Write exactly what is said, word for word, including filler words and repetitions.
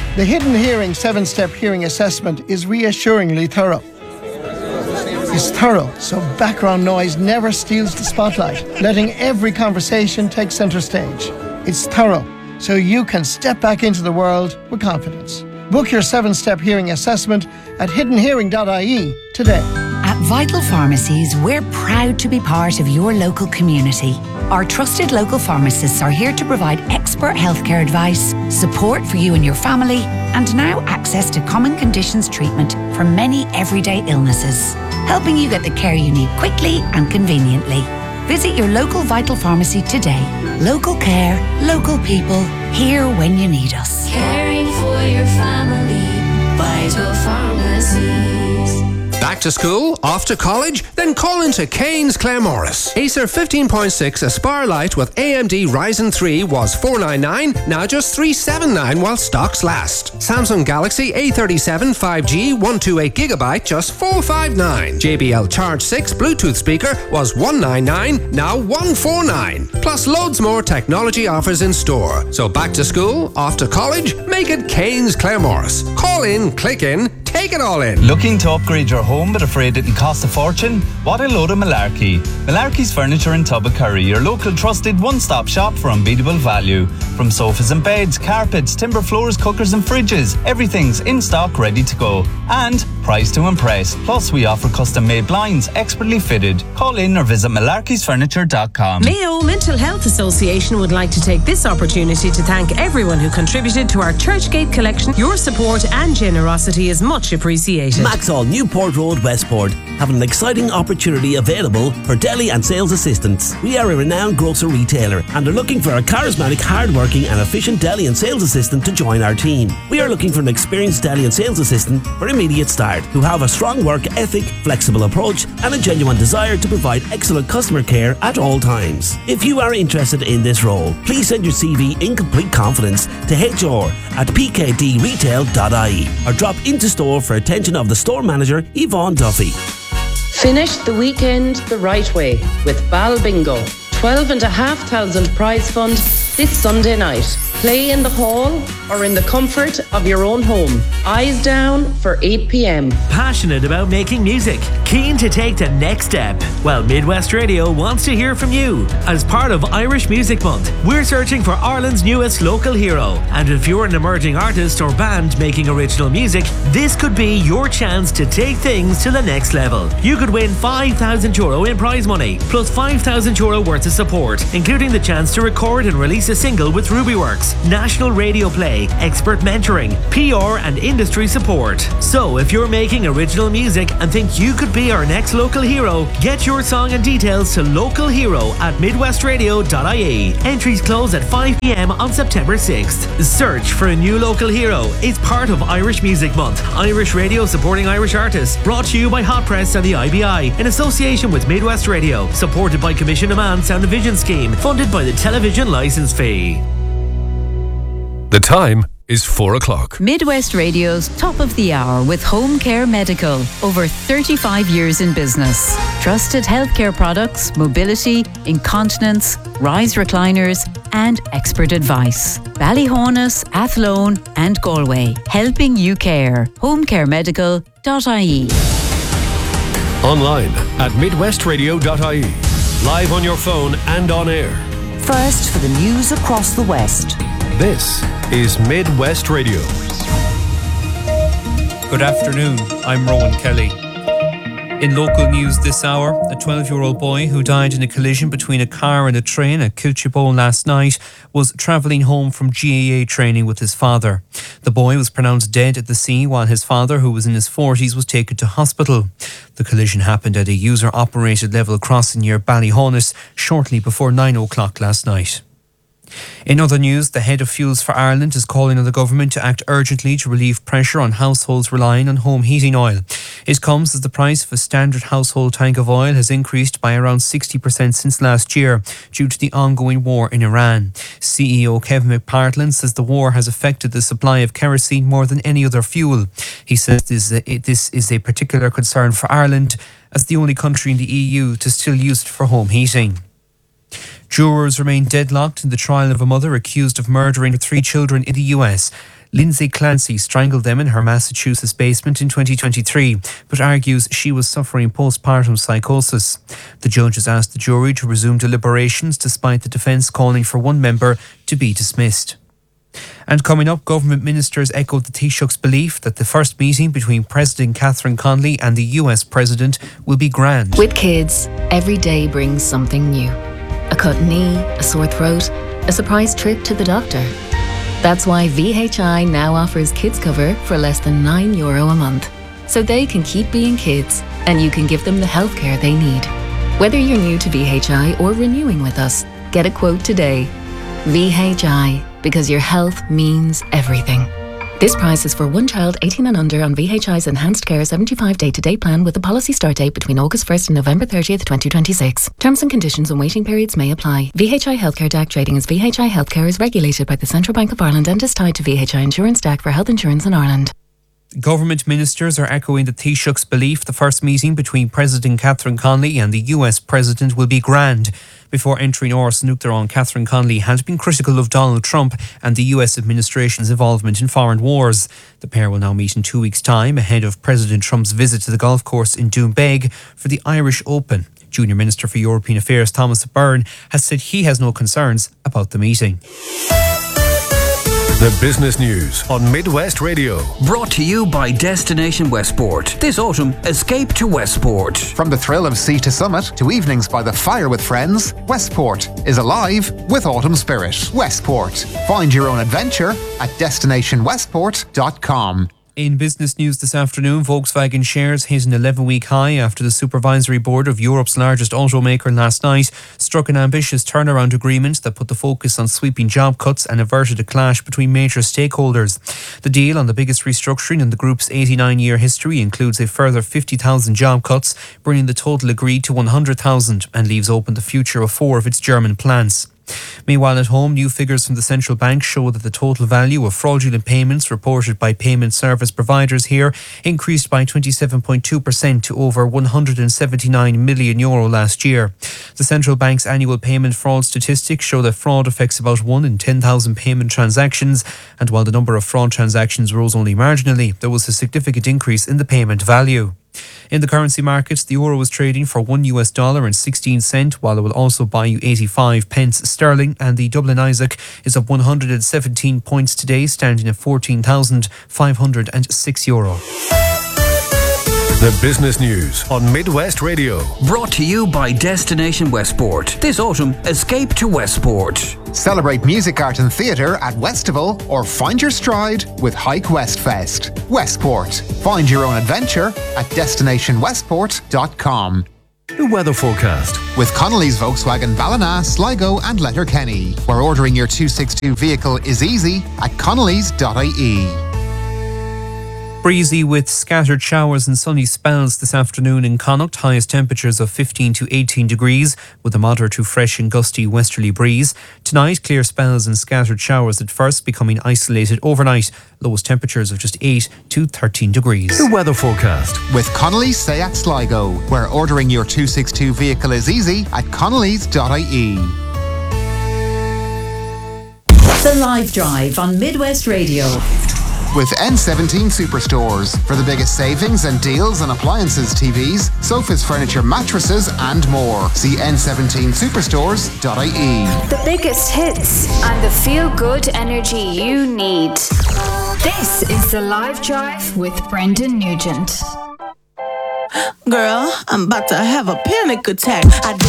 The Hidden Hearing seven-step hearing assessment is reassuringly thorough. It's thorough, so background noise never steals the spotlight, letting every conversation take centre stage. It's thorough, so you can step back into the world with confidence. Book your seven-step hearing assessment at hidden hearing dot I E today. At Vital Pharmacies, we're proud to be part of your local community. Our trusted local pharmacists are here to provide expert healthcare advice, support for you and your family, and now access to common conditions treatment for many everyday illnesses, helping you get the care you need quickly and conveniently. Visit your local Vital Pharmacy today. Local care, local people, here when you need us. Caring for your family, Vital Pharmacies. Back to school? Off to college? Then call into Kane's Claremorris. Acer fifteen point six Aspire Lite with A M D Ryzen three was four ninety-nine, now just three seventy-nine while stocks last. Samsung Galaxy A thirty-seven five G one twenty-eight gigabyte just four fifty-nine. J B L Charge six Bluetooth speaker was one ninety-nine, now one forty-nine. Plus loads more technology offers in store. So back to school? Off to college? Make it Kane's Claremorris. Call in, click in, take it all in. Looking to upgrade your home but afraid it can cost a fortune? What a load of malarkey. Malarkey's Furniture in Tubbercurry, your local trusted one-stop shop for unbeatable value. From sofas and beds, carpets, timber floors, cookers and fridges, everything's in stock ready to go. And price to impress. Plus we offer custom-made blinds, expertly fitted. Call in or visit malarkeys furniture dot com. Mayo Mental Health Association would like to take this opportunity to thank everyone who contributed to our Churchgate collection. Your support and generosity is much appreciated. Maxall Newport Road, Westport have an exciting opportunity available for deli and sales assistants. We are a renowned grocer retailer and are looking for a charismatic, hard-working and efficient deli and sales assistant to join our team. We are looking for an experienced deli and sales assistant for immediate start who have a strong work ethic, flexible approach and a genuine desire to provide excellent customer care at all times. If you are interested in this role, please send your C V in complete confidence to H R at p k d retail dot I E or drop into store for attention of the store manager Yvonne Duffy. Finish the weekend the right way with Bal Bingo. twelve and a half thousand prize fund this Sunday night. Play in the hall or in the comfort of your own home. Eyes down for eight p.m. Passionate about making music? Keen to take the next step? Well, Midwest Radio wants to hear from you. As part of Irish Music Month, we're searching for Ireland's newest local hero. And if you're an emerging artist or band making original music, this could be your chance to take things to the next level. You could win five thousand euro in prize money, plus five thousand euro worth of support, including the chance to record and release a single with Rubyworks, national radio play, expert mentoring, P R and industry support. So if you're making original music and think you could be our next local hero, get your song and details to local hero at midwest radio dot I E. Entries close at five p.m. on September sixth. Search for a new local hero. It's part of Irish Music Month. Irish Radio supporting Irish artists. Brought to you by Hot Press and the I B I in association with Midwest Radio. Supported by Commission Demand Sound and Vision Scheme. Funded by the television licence fee. The time is four o'clock. Midwest Radio's Top of the Hour with Home Care Medical. Over thirty-five years in business. Trusted healthcare products, mobility, incontinence, rise recliners and expert advice. Ballyhonus, Athlone and Galway. Helping you care. home care medical dot I E. Online at midwest radio dot I E. Live on your phone and on air. First for the news across the West. This is Midwest Radio. Good afternoon, I'm Rowan Kelly. In local news this hour, a twelve-year-old boy who died in a collision between a car and a train at Kilchibole last night was travelling home from G A A training with his father. The boy was pronounced dead at the scene while his father, who was in his forties, was taken to hospital. The collision happened at a user-operated level crossing near Ballyhonus shortly before nine o'clock last night. In other news, the head of Fuels for Ireland is calling on the government to act urgently to relieve pressure on households relying on home heating oil. It comes as the price of a standard household tank of oil has increased by around sixty percent since last year due to the ongoing war in Iran. C E O Kevin McPartland says the war has affected the supply of kerosene more than any other fuel. He says this, uh, this is a particular concern for Ireland as the only country in the E U to still use it for home heating. Jurors remain deadlocked in the trial of a mother accused of murdering her three children in the U S. Lindsay Clancy strangled them in her Massachusetts basement in twenty twenty-three, but argues she was suffering postpartum psychosis. The judge has asked the jury to resume deliberations despite the defence calling for one member to be dismissed. And coming up, government ministers echoed the Taoiseach's belief that the first meeting between President Catherine Connolly and the U S President will be grand. With kids, every day brings something new. A cut knee, a sore throat, a surprise trip to the doctor. That's why V H I now offers kids cover for less than nine euro a month. So they can keep being kids and you can give them the healthcare they need. Whether you're new to V H I or renewing with us, get a quote today. V H I, because your health means everything. This price is for one child eighteen and under on V H I's Enhanced Care seventy-five day-to-day plan with a policy start date between August first and November thirtieth, twenty twenty-six. Terms and conditions and waiting periods may apply. V H I Healthcare D A C trading as V H I Healthcare is regulated by the Central Bank of Ireland and is tied to V H I Insurance D A C for health insurance in Ireland. Government ministers are echoing the Taoiseach's belief the first meeting between President Catherine Connolly and the U S President will be grand. Before entering Áras an Uachtaráin, Catherine Connolly had been critical of Donald Trump and the U S administration's involvement in foreign wars. The pair will now meet in two weeks' time ahead of President Trump's visit to the golf course in Doonbeg for the Irish Open. Junior Minister for European Affairs Thomas Byrne has said he has no concerns about the meeting. The business news on Midwest Radio. Brought to you by Destination Westport. This autumn, escape to Westport. From the thrill of sea to summit to evenings by the fire with friends, Westport is alive with autumn spirit. Westport. Find your own adventure at destination westport dot com. In business news this afternoon, Volkswagen shares hit an eleven-week high after the supervisory board of Europe's largest automaker last night struck an ambitious turnaround agreement that put the focus on sweeping job cuts and averted a clash between major stakeholders. The deal, on the biggest restructuring in the group's eighty-nine-year history, includes a further fifty thousand job cuts, bringing the total agreed to one hundred thousand, and leaves open the future of four of its German plants. Meanwhile, at home, new figures from the central bank show that the total value of fraudulent payments reported by payment service providers here increased by twenty-seven point two percent to over one hundred seventy-nine million euro last year. The central bank's annual payment fraud statistics show that fraud affects about one in ten thousand payment transactions, and while the number of fraud transactions rose only marginally, there was a significant increase in the payment value. In the currency markets, the euro is trading for one U S dollar and sixteen cent, while it will also buy you eighty-five pence sterling, and the Dublin Isaac is up one hundred seventeen points today, standing at fourteen thousand five hundred six euro. The business news on Midwest Radio. Brought to you by Destination Westport. This autumn, escape to Westport. Celebrate music, art and theatre at Westival or find your stride with Hike Westfest. Westport. Find your own adventure at destination westport dot com. The weather forecast. With Connolly's Volkswagen Ballina, Sligo and Letterkenny, where ordering your two sixty-two vehicle is easy at connellys dot I E. Breezy with scattered showers and sunny spells this afternoon in Connacht. Highest temperatures of fifteen to eighteen degrees with a moderate to fresh and gusty westerly breeze. Tonight, clear spells and scattered showers at first, becoming isolated overnight. Lowest temperatures of just eight to thirteen degrees. The weather forecast. With Connolly's Seat Sligo, where ordering your two sixty-two vehicle is easy at connellys dot I E. The Live Drive on Midwest Radio. With N seventeen Superstores for the biggest savings and deals on appliances, T Vs, sofas, furniture, mattresses and more. See N seventeen superstores dot I E. The biggest hits and the feel-good energy you need. This is The Live Drive with Brendan Nugent. Girl, I'm about to have a panic attack. I